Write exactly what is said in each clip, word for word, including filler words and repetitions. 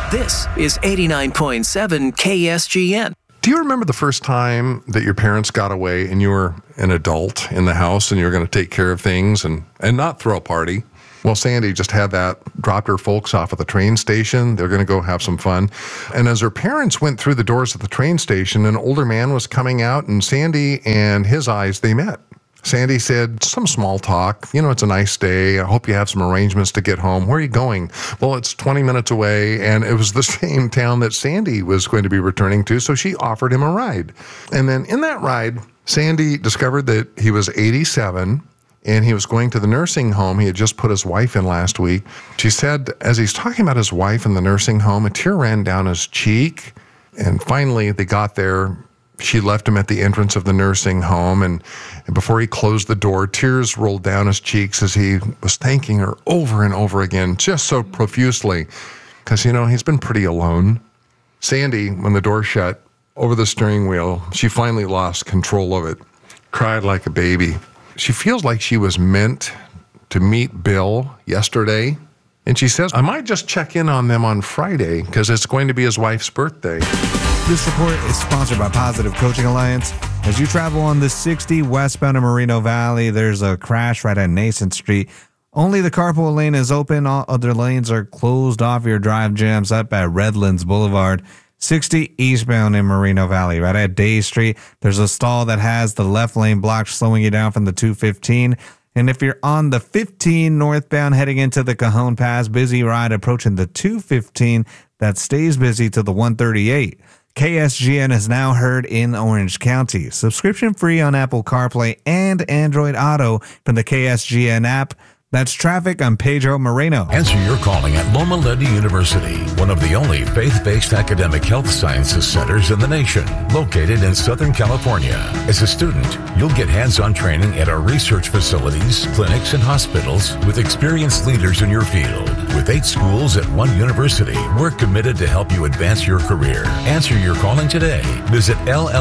This is eighty-nine point seven K S G N. Do you remember the first time that your parents got away and you were an adult in the house and you were going to take care of things and, and not throw a party? Well, Sandy just had that, dropped her folks off at the train station. They're going to go have some fun. And as her parents went through the doors of the train station, an older man was coming out, and Sandy and his eyes, they met. Sandy said, some small talk. You know, it's a nice day. I hope you have some arrangements to get home. Where are you going? Well, it's twenty minutes away, and it was the same town that Sandy was going to be returning to, so she offered him a ride. And then in that ride, Sandy discovered that he was eighty-seven, and he was going to the nursing home. He had just put his wife in last week. She said, as he's talking about his wife in the nursing home, a tear ran down his cheek, and finally they got there. She left him at the entrance of the nursing home, and, and before he closed the door, tears rolled down his cheeks as he was thanking her over and over again, just so profusely, because, you know, he's been pretty alone. Sandy, when the door shut, over the steering wheel, she finally lost control of it, cried like a baby. She feels like she was meant to meet Bill yesterday, and she says, I might just check in on them on Friday, because it's going to be his wife's birthday. This report is sponsored by Positive Coaching Alliance. As you travel on the sixty westbound of Moreno Valley, there's a crash right at Nason Street. Only the carpool lane is open. All other lanes are closed off. Your drive jams up at Redlands Boulevard. sixty eastbound in Moreno Valley, right at Day Street. There's a stall that has the left lane blocked, slowing you down from the two fifteen. And if you're on the fifteen northbound heading into the Cajon Pass, busy ride approaching the two fifteen that stays busy to the one thirty-eight. K S G N is now heard in Orange County. Subscription free on Apple CarPlay and Android Auto from the K S G N app. That's traffic on Pedro Moreno. Answer your calling at Loma Linda University, one of the only faith-based academic health sciences centers in the nation, located in Southern California. As a student, you'll get hands-on training at our research facilities, clinics, and hospitals with experienced leaders in your field. With eight schools at one university, we're committed to help you advance your career. Answer your calling today. Visit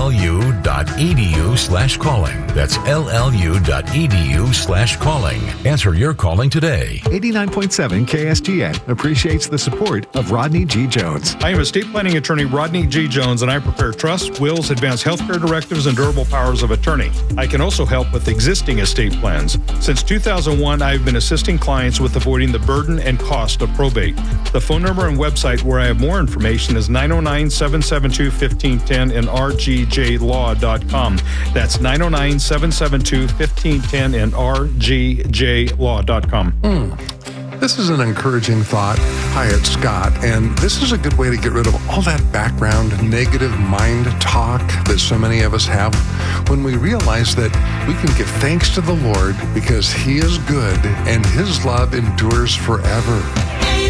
llu.edu slash calling. That's llu.edu slash calling. Answer your calling today. eighty-nine point seven K S G N appreciates the support of Rodney G. Jones. I am estate planning attorney Rodney G. Jones, and I prepare trusts, wills, advance healthcare directives, and durable powers of attorney. I can also help with existing estate plans. Since two thousand one, I have been assisting clients with avoiding the burden and cost of probate. The phone number and website where I have more information is nine oh nine, seven seven two, one five one zero and r g j law dot com. That's nine oh nine, seven seven two, one five one zero and r g j law dot com. Mm. This is an encouraging thought. Hi, it's Scott, and this is a good way to get rid of all that background negative mind talk that so many of us have when we realize that we can give thanks to the Lord because He is good and His love endures forever.